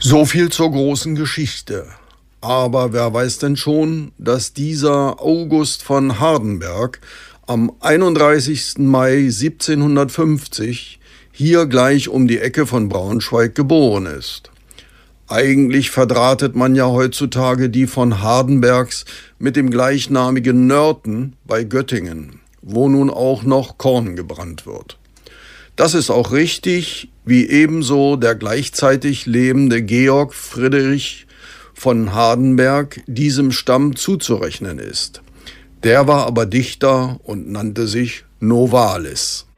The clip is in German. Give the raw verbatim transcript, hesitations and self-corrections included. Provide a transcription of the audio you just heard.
So viel zur großen Geschichte. Aber wer weiß denn schon, dass dieser August von Hardenberg am einunddreißigsten Mai siebzehnhundertfünfzig hier gleich um die Ecke von Braunschweig geboren ist. Eigentlich verdrahtet man ja heutzutage die von Hardenbergs mit dem gleichnamigen Nörten bei Göttingen, wo nun auch noch Korn gebrannt wird. Das ist auch richtig, wie ebenso der gleichzeitig lebende Georg Friedrich von Hardenberg diesem Stamm zuzurechnen ist. Der war aber Dichter und nannte sich Novalis.